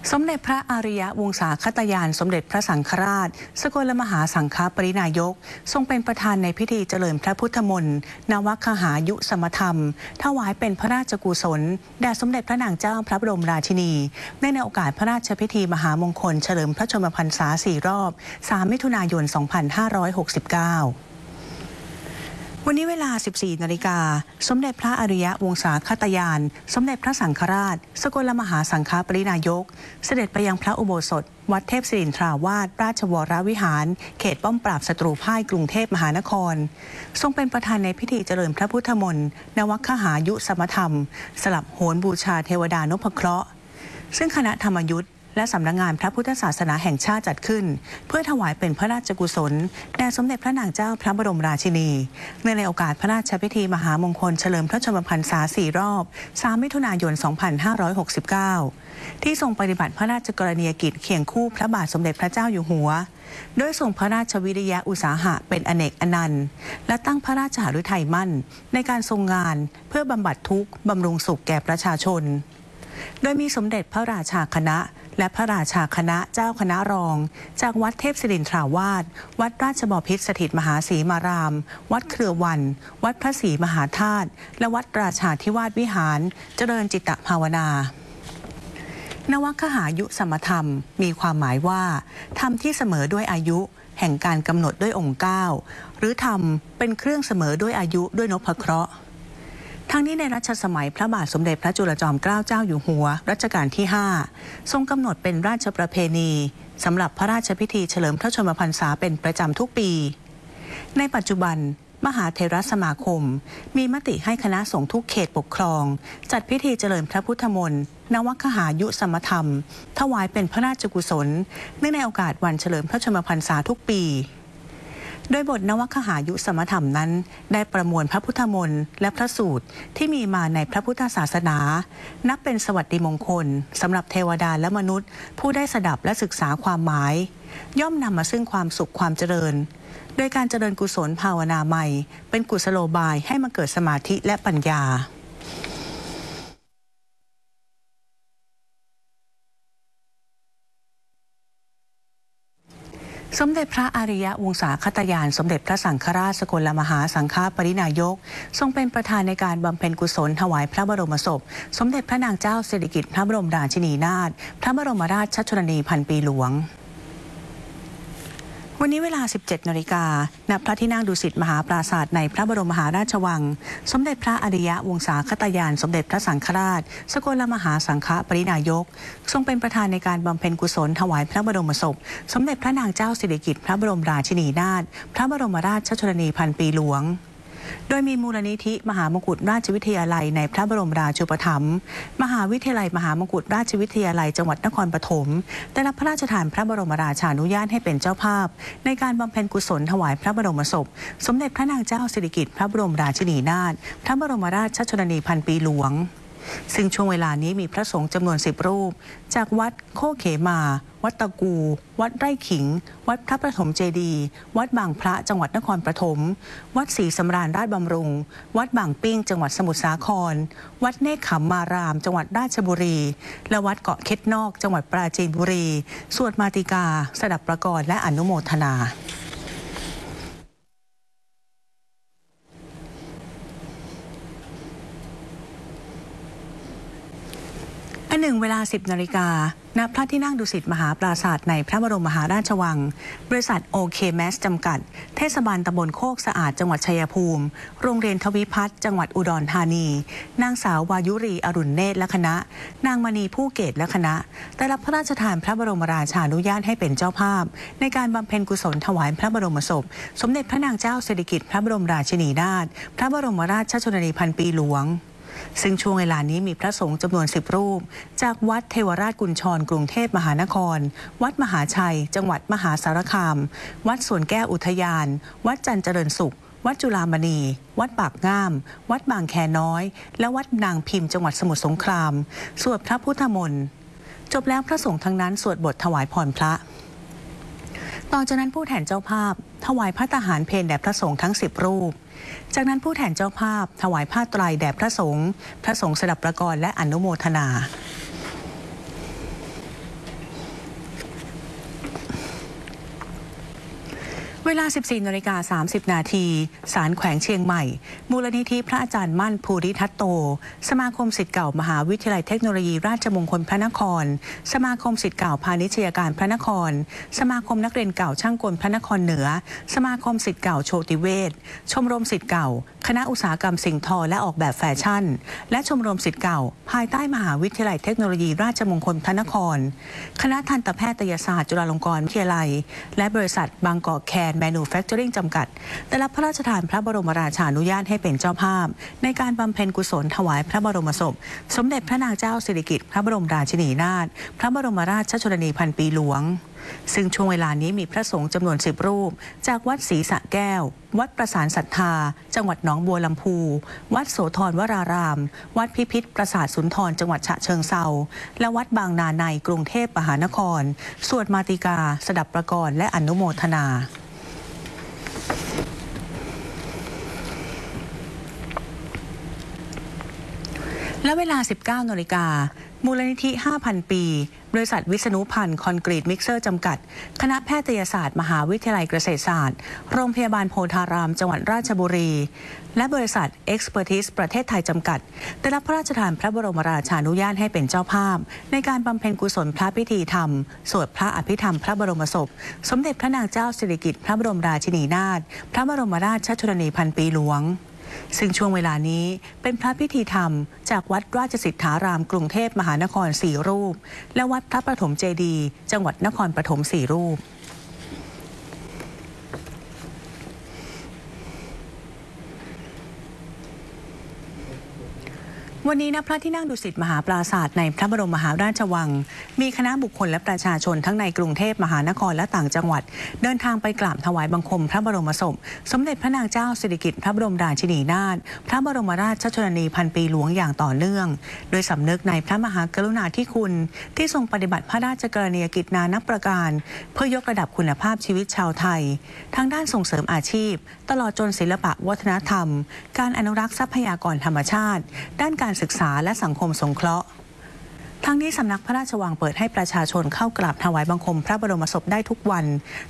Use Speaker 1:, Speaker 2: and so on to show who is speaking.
Speaker 1: สมเด็จพระอริยวงศาคตยานสมเด็จพระสังฆราชสกลมหาสังฆปรินายกทรงเป็นประธานในพิธีเจริญพระพุทธมนต์นวคหายุสมธรรมถวายเป็นพระราชกุศลแด่สมเด็จพระนางเจ้าพระบรมราชินีในโอกาสพระราชพิธีมหามงคลเฉลิมพระชนมพรรษา4 รอบ 3 มิถุนายน 2569วันนี้เวลา 14 นาฬิกาสมเด็จพระอริยวงศาคตยานสมเด็จพระสังฆราชสกลมหาสังฆปรินายกเสด็จไปยังพระอุโบสถวัดเทพศิรินทราวาสราชวรวิหารเขตป้อมปราบศัตรูพ่ายกรุงเทพมหานครทรงเป็นประธานในพิธีเจริญพระพุทธมนต์นวคหายุสมธรรมสลับโหรบูชาเทวดานพเคราะห์ซึ่งคณะธรรมยุทธและสำนักงานพระพุทธศาสนาแห่งชาติจัดขึ้นเพื่อถวายเป็นพระราชกุศลแด่สมเด็จพระนางเจ้าพระบรมราชินีในโอกาสพระราชพิธีมหามงคลเฉลิมพระชนมพรรษา4 รอบ 3 มิถุนายน 2569ที่ทรงปฏิบัติพระราชกรณียกิจเคียงคู่พระบาทสมเด็จพระเจ้าอยู่หัวโดยทรงพระราชวิริยะอุตสาหะเป็นอเนกอนันต์และตั้งพระราชหฤทัยมั่นในการทรงงานเพื่อบำบัดทุกข์บำรุงสุขแก่ประชาชนโดยมีสมเด็จพระราชาคณะและพระราชาคณะเจ้าคณะรองจากวัดเทพศิรินทราวาสวัดราชบพิตรสถิตมหาศรีมารามวัดเครือวันวัดพระศรีมหาธาตุและวัดราชาธิวาสวิหารเจริญจิตตภาวนานวคหายุสมธรรมมีความหมายว่าธรรมที่เสมอด้วยอายุแห่งการกำหนดด้วยองค์9หรือธรรมเป็นเครื่องเสมอด้วยอายุด้วยนพเคราะห์ทั้งนี้ในรัชสมัยพระบาทสมเด็จพระจุลจอมเกล้าเจ้าอยู่หัวรัชกาลที่ 5ทรงกำหนดเป็นราชประเพณีสำหรับพระราชพิธีเฉลิมพระชนมพรรษาเป็นประจำทุกปีในปัจจุบันมหาเถรสมาคมมีมติให้คณะสงฆ์ทุกเขตปกครองจัดพิธีเจริญพระพุทธมนต์นวคหายุสมธรรมถวายเป็นพระราชกุศลเนื่องในโอกาสวันเฉลิมพระชนมพรรษาทุกปีโดยบทนวคหายุสมธรรมนั้นได้ประมวลพระพุทธมนต์และพระสูตรที่มีมาในพระพุทธศาสนานับเป็นสวัสดิมงคลสำหรับเทวดาและมนุษย์ผู้ได้สดับและศึกษาความหมายย่อมนำมาซึ่งความสุขความเจริญโดยการเจริญกุศลภาวนาใหม่เป็นกุศโลบายให้มาเกิดสมาธิและปัญญาสมเด็จพระอริยวงศาคตยานสมเด็จพระสังฆราชสกลมหาสังฆปรินายกทรงเป็นประธานในการบำเพ็ญกุศลถวายพระบรมศพสมเด็จพระนางเจ้าสิริกิติ์พระบรมราชินีนาถพระบรมราชชนนีพันปีหลวงวันนี้เวลา 17 นาฬิกาณ พระที่นั่งดุสิตมหาปราสาทในพระบรมมหาราชวังสมเด็จพระอริยวงศาคตยานสมเด็จพระสังฆราชสกลมหาสังฆปรินายกทรงเป็นประธานในการบำเพ็ญกุศลถวายพระบรมศพสมเด็จพระนางเจ้าสิริกิติ์พระบรมราชินีนาถพระบรมราชชนนีพันปีหลวงโดยมีมูลนิธิมหามงกุฎราชวิทยาลัยในพระบรมราชูปถัมภ์มหาวิทยาลัยมหามงกุฎราชวิทยาลัยจังหวัดนครปฐมได้รับพระราชทานพระบรมราชานุญาตให้เป็นเจ้าภาพในการบำเพ็ญกุศลถวายพระบรมศพสมเด็จพระนางเจ้าสิริกิติ์พระบรมราชินีนาถพระบรมราชชนนีพันปีหลวงซึ่งช่วงเวลานี้มีพระสงฆ์จำนวน10 รูปจากวัดโคเขมาวัดตะกูวัดไร่ขิงวัดพระประถมเจดีย์วัดบางพระจังหวัดนครปฐมวัดศรีสำราญราชบำรุงวัดบางปิ้งจังหวัดสมุทรสาครวัดเนคขมมารามจังหวัดราชบุรีและวัดเกาะเค็ดนอกจังหวัดปราจีนบุรีสวดมาติกาสดับประกรณ์และอนุโมทนาเวลา 10 นาฬิกาณ พระที่นั่งดุสิตมหาปราสาทในพระบรมมหาราชวังบริษัทโอเคแมสจำกัดเทศบาลตำบลโคกสะอาดจังหวัดชัยภูมิโรงเรียนทวิพัฒน์จังหวัดอุดรธานีนางสาววายุรีอรุณเนตรและคณะนางมณีผู้เกตและคณะได้รับพระราชทานพระบรมราชานุญาตให้เป็นเจ้าภาพในการบำเพ็ญกุศลถวายพระบรมศพสมเด็จพระนางเจ้าสิริกิติ์พระบรมราชินีนาถพระบรมราชชนนีพันปีหลวงซึ่งช่วงเวลานี้มีพระสงฆ์จำนวน10 รูปจากวัดเทวราชกุญชรกรุงเทพมหานครวัดมหาชัยจังหวัดมหาสารคามวัดสวนแก้วอุทยานวัดจันทร์เจริญสุขวัดจุฬามณีวัดปากง่ามวัดบางแคน้อยและวัดนางพิมพ์จังหวัดสมุทรสงครามสวดพระพุทธมนต์จบแล้วพระสงฆ์ทั้งนั้นสวดบทถวายพรพระต่อจากนั้นผู้แทนเจ้าภาพถวายพระตาหารเพลแด่พระสงฆ์ทั้ง10 รูปจากนั้นผู้แทนเจ้าภาพถวายผ้าไตรแด่พระสงฆ์สดับประกรณ์และอนุโมทนาเวลา 14:30 นาทีศาลแขวงเชียงใหม่มูลนิธิพระอาจารย์มั่นภูริทัตโตสมาคมศิษย์เก่ามหาวิทยาลัยเทคโนโลยีราชมงคลพระนครสมาคมศิษย์เก่าพาณิชยการพระนครสมาคมนักเรียนเก่าช่างกลพระนครเหนือสมาคมศิษย์เก่าโชติเวชชมรมศิษย์เก่าคณะอุตสาหกรรมสิ่งทอและออกแบบแฟชั่นและชมรมศิษย์เก่าภายใต้มหาวิทยาลัยเทคโนโลยีราชมงคลพระนครคณะทันตแพทยศาสตร์จุฬาลงกรณ์วิทยาลัยและบริษัทบางกอกแคนแมนูแฟคเจอริ่งจำกัดได้รับพระราชทานพระบรมราชานุญาตให้เป็นเจ้าภาพในการบำเพ็ญกุศลถวายพระบรมศพสมเด็จพระนางเจ้าสิริกิติ์พระบรมราชินีนาถพระบรมราชชนนีพันปีหลวงซึ่งช่วงเวลานี้มีพระสงฆ์จำนวน10 รูปจากวัดศรีสะแก้ววัดประสานศรัทธาจังหวัดหนองบัวลำพูวัดโสธรวรารามวัดพิพิธปราสาทสุนทรจังหวัดฉะเชิงเทราและวัดบางนาในกรุงเทพมหานครสวดมาติกาสดับประกรณ์และอนุโมทนาและเวลา 19 นาฬิกามูลนิธิ 5,000 ปีบริษัทวิษณุพันธ์คอนกรีตมิกเซอร์จำกัดคณะแพทยศาสตร์มหาวิทยาลัยเกษตรศาสตร์โรงพยาบาลโพธารามจังหวัดราชบุรีและบริษัท Expertise ประเทศไทยจำกัดได้รับพระราชทานพระบรมราชานุญาตให้เป็นเจ้าภาพในการบำเพ็ญกุศลพระพิธีธรรมสวดพระอภิธรรมพระบรมศพสมเด็จพระนางเจ้าสิริกิติ์พระบรมราชินีนาถพระบรมราชชนนีพันปีหลวงซึ่งช่วงเวลานี้เป็นพระพิธีธรรมจากวัดราชสิทธารามกรุงเทพมหานคร4 รูปและวัดพระประถมเจดีย์จังหวัดนครปฐม4 รูปวันนี้ณพระที่นั่งดุสิตมหาปราสาทในพระบรมมหาราชวังมีคณะบุคคลและประชาชนทั้งในกรุงเทพมหานครและต่างจังหวัดเดินทางไปกราบถวายบังคมพระบรมศพสมเด็จพระนางเจ้าสิริกิติ์พระบรมราชินีนาถพระบรมราชชนนีพันปีหลวงอย่างต่อเนื่องโดยสำนึกในพระมหากรุณาธิคุณที่ทรงปฏิบัติพระราชกรณียกิจนานับประการเพื่อยกระดับคุณภาพชีวิตชาวไทยทั้งด้านส่งเสริมอาชีพตลอดจนศิลปะวัฒนธรรมการอนุรักษ์ทรัพยากรธรรมชาติด้านการศึกษาและสังคมสงเคราะห์ทั้งนี้สำนักพระราชวังเปิดให้ประชาชนเข้ากราบถวายบังคมพระบรมศพได้ทุกวัน